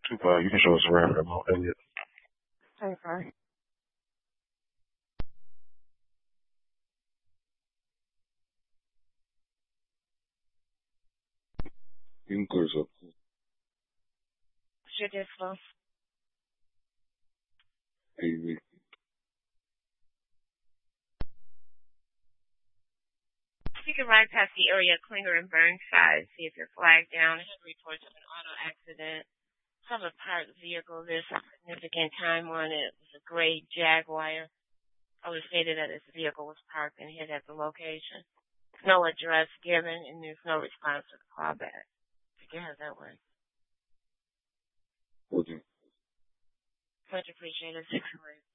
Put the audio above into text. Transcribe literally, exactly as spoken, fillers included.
Tupac, you can show us around here, Mount Elliott. Okay. You can clear us up. What's your dispo? A V. If you can ride past the area of Klinger and Burnside, see if you're flagged down. I have reports of an auto accident. Some a parked vehicle. There's a significant time on it. It was a gray Jaguar. I was stated that this vehicle was parked and hit at the location. There's no address given, and there's no response to the callback. If you have that way. Okay. Much appreciated. six oh eight.